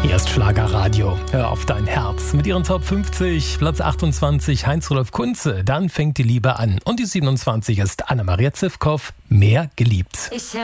Hier ist Schlagerradio. Hör auf dein Herz. Mit ihren Top 50, Platz 28 Heinz-Rudolf Kunze. Dann fängt die Liebe an. Und die 27 ist Anna-Maria Zivkow, Mehr geliebt. Ich hab